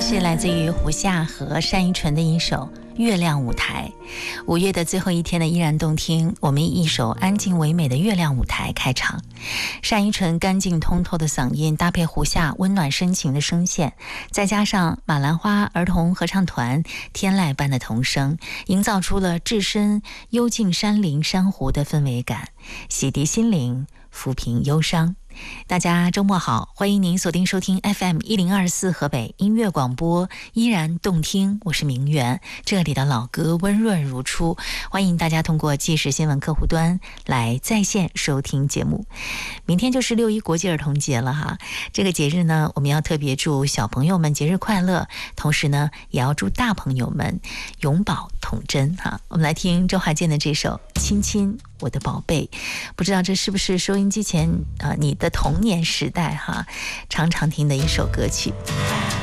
是来自于胡夏和单依纯的一首《月亮舞台》。5月的最后一天呢，依然动听。我们以一首安静唯美的《月亮舞台》开场。单依纯干净通透的嗓音，搭配胡夏温暖深情的声线，再加上马兰花儿童合唱团天籁般的童声，营造出了置身幽静山林珊瑚的氛围感，洗涤心灵，抚平忧伤。大家周末好，欢迎您锁定收听 FM1024 河北音乐广播，依然动听，我是明媛，这里的老歌温润如初，欢迎大家通过即时新闻客户端来在线收听节目。明天就是6·1国际儿童节了哈，这个节日呢，我们要特别祝小朋友们节日快乐，同时呢，也要祝大朋友们永葆童真哈。我们来听周华健的这首《亲亲我的宝贝》，不知道这是不是收音机前你的童年时代哈常常听的一首歌曲。